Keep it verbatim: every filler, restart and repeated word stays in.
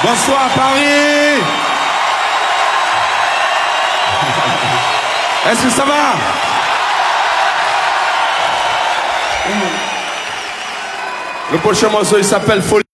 Bonsoir Paris. Est-ce que ça va? Le prochain morceau il s'appelle Folie.